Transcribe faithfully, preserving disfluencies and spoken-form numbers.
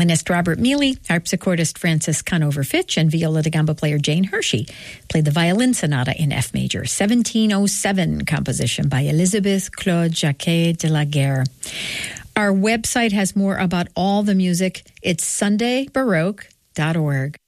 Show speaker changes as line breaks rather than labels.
Violinist Robert Mealy, harpsichordist Francis Conover Fitch, and viola da gamba player Jane Hershey played the Violin Sonata in F major, seventeen oh seven composition by Elizabeth Claude Jacquet de la Guerre. Our website has more about all the music. It's sunday baroque dot org.